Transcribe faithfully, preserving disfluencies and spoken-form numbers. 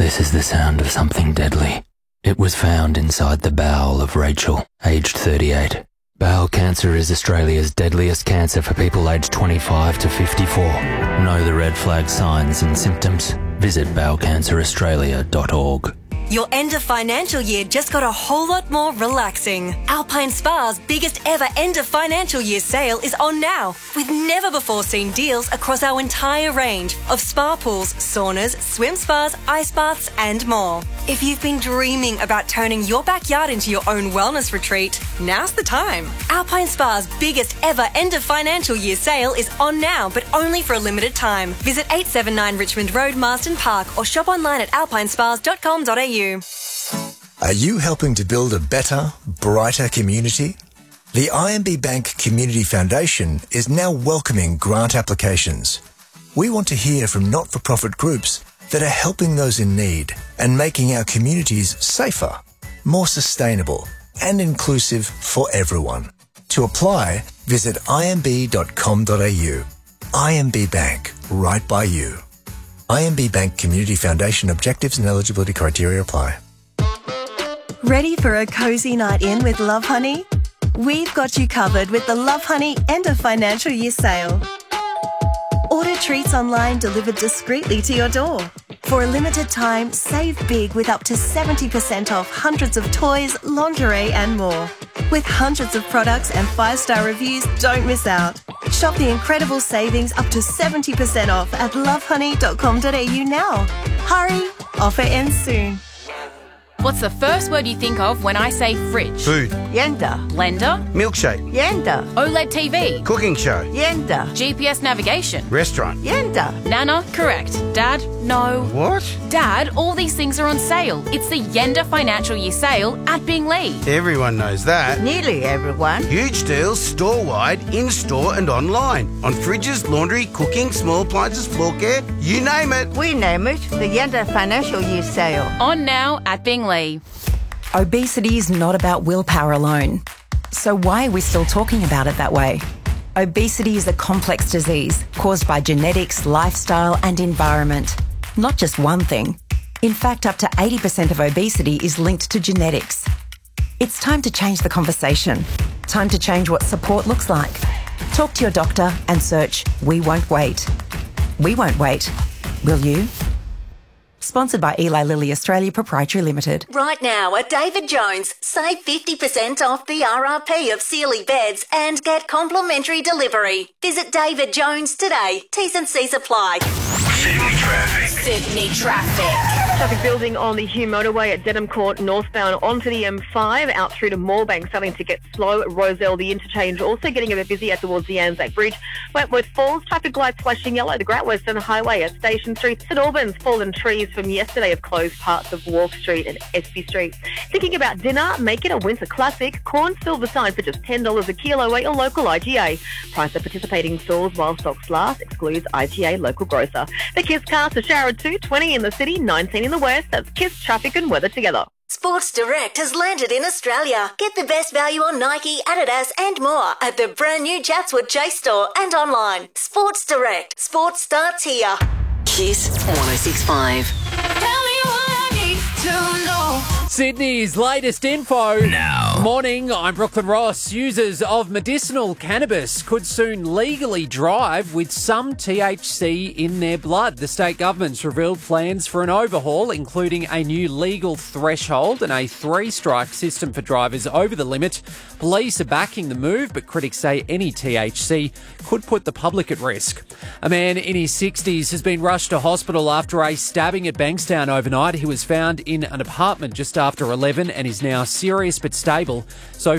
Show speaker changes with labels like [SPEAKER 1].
[SPEAKER 1] This is the sound of something deadly. It was found inside the bowel of Rachel, aged thirty-eight. Bowel cancer is Australia's deadliest cancer for people aged twenty-five to fifty-four. Know the red flag signs and symptoms? Visit bowel cancer australia dot org.
[SPEAKER 2] Your end of financial year just got a whole lot more relaxing. Alpine Spa's biggest ever end of financial year sale is on now, with never before seen deals across our entire range of spa pools, saunas, swim spas, ice baths and more. If you've been dreaming about turning your backyard into your own wellness retreat, now's the time. Alpine Spa's biggest ever end of financial year sale is on now, but only for a limited time. Visit eight seventy-nine Richmond Road, Marsden Park, or shop online at alpine spas dot com dot a u.
[SPEAKER 3] Are you helping to build a better, brighter community? The I M B Bank Community Foundation is now welcoming grant applications. We want to hear from not-for-profit groups that are helping those in need and making our communities safer, more sustainable and inclusive for everyone. To apply, visit i m b dot com dot a u. I M B Bank, right by you. I M B Bank Community Foundation objectives and eligibility criteria apply.
[SPEAKER 4] Ready for a cosy night in with Love Honey? We've got you covered with the Love Honey end of financial year sale. Order treats online delivered discreetly to your door. For a limited time, save big with up to seventy percent off hundreds of toys, lingerie and more. With hundreds of products and five-star reviews, don't miss out. Shop the incredible savings up to seventy percent off at love honey dot com dot a u now. Hurry, offer ends soon.
[SPEAKER 5] What's the first word you think of when I say fridge?
[SPEAKER 6] Food.
[SPEAKER 7] Yenda.
[SPEAKER 5] Blender?
[SPEAKER 6] Milkshake.
[SPEAKER 7] Yenda.
[SPEAKER 5] OLED T V?
[SPEAKER 6] Cooking show.
[SPEAKER 7] Yenda.
[SPEAKER 5] G P S navigation?
[SPEAKER 6] Restaurant.
[SPEAKER 7] Yenda.
[SPEAKER 5] Nana? Correct. Dad? No.
[SPEAKER 6] What?
[SPEAKER 5] Dad, all these things are on sale. It's the Yenda Financial Year Sale at Bingley.
[SPEAKER 6] Everyone knows that.
[SPEAKER 7] Nearly everyone.
[SPEAKER 6] Huge deals store-wide, in-store and online. On fridges, laundry, cooking, small appliances, floor care, you name it.
[SPEAKER 7] We name it the Yenda Financial Year Sale.
[SPEAKER 5] On now at Bingley.
[SPEAKER 8] Obesity is not about willpower alone. So why are we still talking about it that way? Obesity is a complex disease caused by genetics, lifestyle and environment. Not just one thing. In fact, up to eighty percent of obesity is linked to genetics. It's time to change the conversation. Time to change what support looks like. Talk to your doctor and search We Won't Wait. We won't wait. Will you? Sponsored by Eli Lilly Australia Proprietary Limited.
[SPEAKER 2] Right now at David Jones, save fifty percent off the R R P of Sealy beds and get complimentary delivery. Visit David Jones today. T's and C's apply.
[SPEAKER 9] Sydney traffic.
[SPEAKER 5] Sydney traffic.
[SPEAKER 10] Traffic building on the Hume motorway at Denham Court northbound onto the M five out through to Moorebank, starting to get slow at Roselle. The interchange also getting a bit busy out towards the Anzac Bridge. Wentworth Falls, traffic lights flashing yellow. The Great Western Highway at Station Street. St Albans, fallen trees from yesterday have closed parts of Wharf Street and Espy Street. Thinking about dinner? Make it a winter classic. Corn silver sign for just ten dollars a kilo at your local I G A. Price at participating stores while stocks last. Excludes I G A local grocer. The Kiss car to Shara two, twenty in the city, nineteen in the west. That's Kiss traffic and weather together.
[SPEAKER 2] Sports Direct has landed in Australia. Get the best value on Nike, Adidas and more at the brand new Chatswood Chase store and online. Sports Direct. Sports starts here.
[SPEAKER 11] Kiss one oh six point five.
[SPEAKER 12] Tell me what I need to know.
[SPEAKER 13] Sydney's latest info.
[SPEAKER 1] Now.
[SPEAKER 13] Morning, I'm Brooklyn Ross. Users of medicinal cannabis could soon legally drive with some T H C in their blood. The state government's revealed plans for an overhaul, including a new legal threshold and a three-strike system for drivers over the limit. Police are backing the move, but critics say any T H C could put the public at risk. A man in his sixties has been rushed to hospital after a stabbing at Bankstown overnight. He was found in an apartment just after eleven and is now serious but stable. So